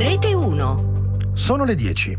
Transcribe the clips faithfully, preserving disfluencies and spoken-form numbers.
Rete uno. Sono le dieci.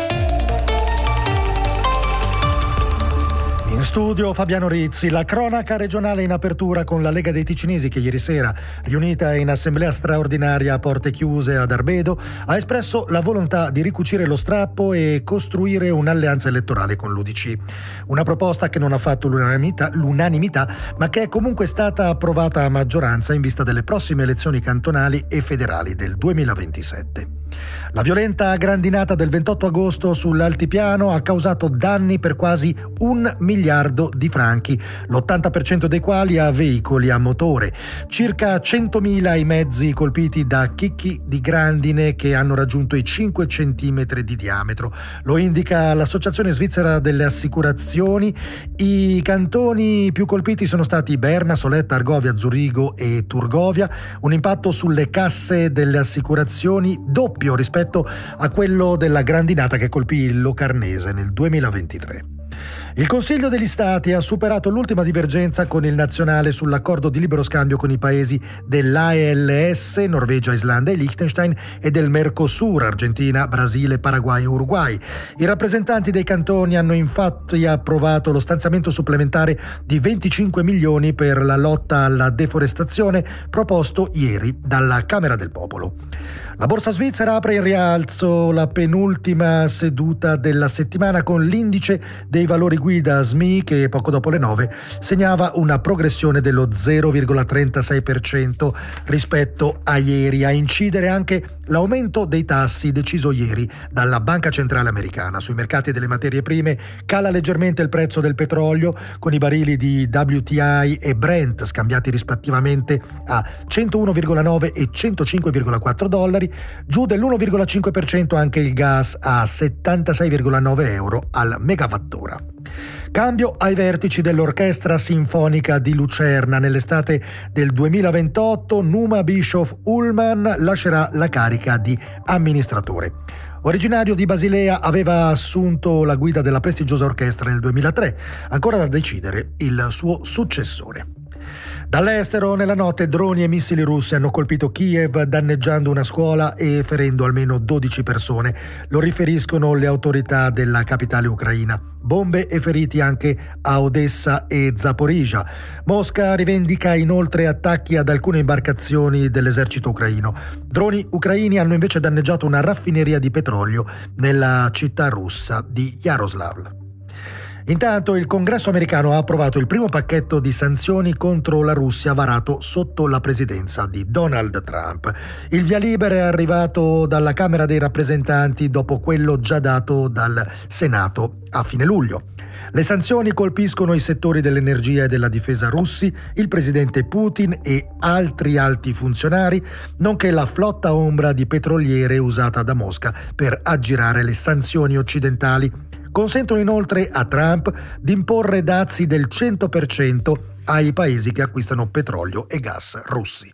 In studio Fabiano Rizzi. La cronaca regionale in apertura con la Lega dei Ticinesi che ieri sera, riunita in assemblea straordinaria a porte chiuse ad Arbedo, ha espresso la volontà di ricucire lo strappo e costruire un'alleanza elettorale con l'U D C. Una proposta che non ha fatto l'unanimità, l'unanimità, ma che è comunque stata approvata a maggioranza in vista delle prossime elezioni cantonali e federali del duemilaventisette. La violenta grandinata del ventotto agosto sull'altipiano ha causato danni per quasi un miliardo di franchi, l'ottanta per cento dei quali a veicoli a motore. Circa centomila i mezzi colpiti da chicchi di grandine che hanno raggiunto i cinque centimetri di diametro. Lo indica l'Associazione Svizzera delle Assicurazioni. I cantoni più colpiti sono stati Berna, Soletta, Argovia, Zurigo e Turgovia. Un impatto sulle casse delle assicurazioni doppio rispetto a quello della grandinata che colpì il Locarnese nel duemilaventitré. Il Consiglio degli Stati ha superato l'ultima divergenza con il nazionale sull'accordo di libero scambio con i paesi dell'A E L S, Norvegia, Islanda e Liechtenstein, e del Mercosur, Argentina, Brasile, Paraguay e Uruguay. I rappresentanti dei cantoni hanno infatti approvato lo stanziamento supplementare di venticinque milioni per la lotta alla deforestazione proposto ieri dalla Camera del Popolo. La borsa svizzera apre in rialzo la penultima seduta della settimana con l'indice dei valori guida S M I che poco dopo le nove segnava una progressione dello zero virgola trentasei per cento rispetto a ieri. A incidere anche l'aumento dei tassi deciso ieri dalla Banca Centrale Americana. Sui mercati delle materie prime cala leggermente il prezzo del petrolio con i barili di W T I e Brent scambiati rispettivamente a centouno virgola nove e centocinque virgola quattro dollari. Giù dell'uno virgola cinque per cento anche il gas a settantasei virgola nove euro al megawattora. Cambio ai vertici dell'Orchestra Sinfonica di Lucerna. Nell'estate del duemilaventotto Numa Bischoff Ullmann lascerà la carica di amministratore. Originario di Basilea, aveva assunto la guida della prestigiosa orchestra nel duemilatré, ancora da decidere il suo successore. Dall'estero, nella notte, droni e missili russi hanno colpito Kiev, danneggiando una scuola e ferendo almeno dodici persone. Lo riferiscono le autorità della capitale ucraina. Bombe e feriti anche a Odessa e Zaporizhzhia. Mosca rivendica inoltre attacchi ad alcune imbarcazioni dell'esercito ucraino. Droni ucraini hanno invece danneggiato una raffineria di petrolio nella città russa di Yaroslavl. Intanto il Congresso americano ha approvato il primo pacchetto di sanzioni contro la Russia varato sotto la presidenza di Donald Trump. Il via libera è arrivato dalla Camera dei rappresentanti dopo quello già dato dal Senato a fine luglio. Le sanzioni colpiscono i settori dell'energia e della difesa russi, il presidente Putin e altri alti funzionari, nonché la flotta ombra di petroliere usata da Mosca per aggirare le sanzioni occidentali. Consentono inoltre a Trump di imporre dazi del cento per cento ai paesi che acquistano petrolio e gas russi.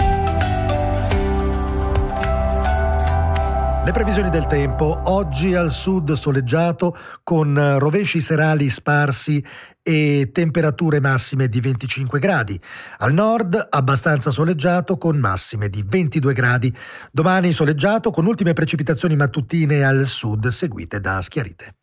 Le previsioni del tempo: oggi al sud soleggiato con rovesci serali sparsi e temperature massime di venticinque gradi. Al nord abbastanza soleggiato con massime di ventidue gradi. Domani soleggiato con ultime precipitazioni mattutine al sud seguite da schiarite.